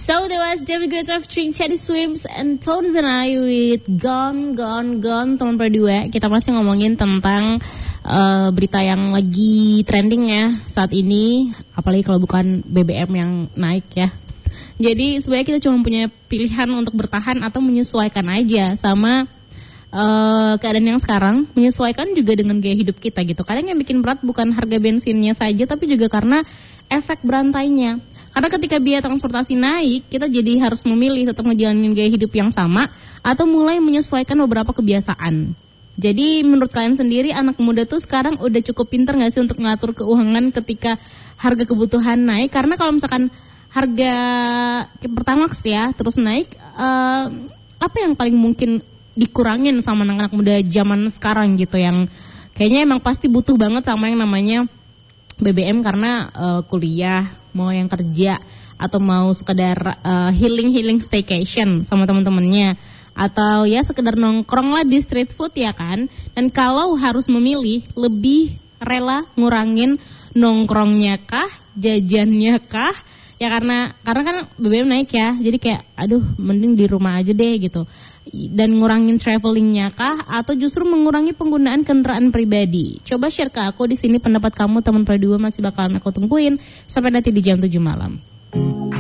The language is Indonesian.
So that was David Guetta featuring Chaddy Swims and Tones and I with Gone, Gone, Gone. Teman berdua, kita masih ngomongin tentang berita yang lagi trending ya saat ini, apalagi kalau bukan BBM yang naik ya. Jadi sebenarnya kita cuma punya pilihan untuk bertahan atau menyesuaikan aja sama keadaan yang sekarang, menyesuaikan juga dengan gaya hidup kita gitu. Kadang yang bikin berat bukan harga bensinnya saja, tapi juga karena efek berantainya. Karena ketika biaya transportasi naik, kita jadi harus memilih tetap ngejalanin gaya hidup yang sama atau mulai menyesuaikan beberapa kebiasaan. Jadi menurut kalian sendiri, anak muda tuh sekarang udah cukup pintar gak sih untuk ngatur keuangan ketika harga kebutuhan naik? Karena kalau misalkan harga Pertamax ya terus naik, apa yang paling mungkin dikurangin sama anak-anak muda zaman sekarang gitu, yang kayaknya emang pasti butuh banget sama yang namanya BBM karena kuliah, mau yang kerja, atau mau sekedar healing staycation sama teman-temannya, atau ya sekedar nongkrong lah di street food ya kan. Dan kalau harus memilih, lebih rela ngurangin nongkrongnya kah, jajannya kah? Ya karena kan BBM naik ya, jadi kayak aduh mending di rumah aja deh gitu. Dan ngurangin travelingnya kah, atau justru mengurangi penggunaan kendaraan pribadi? Coba share ke aku di sini pendapat kamu, teman Pro 2 masih bakalan aku tungguin sampai nanti di jam 7 malam.